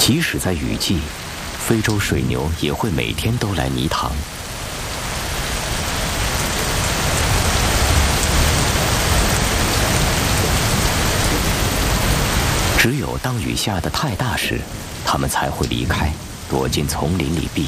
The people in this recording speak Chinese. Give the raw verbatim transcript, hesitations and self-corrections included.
即使在雨季，非洲水牛也会每天都来泥塘。只有当雨下得太大时，它们才会离开，躲进丛林里避雨。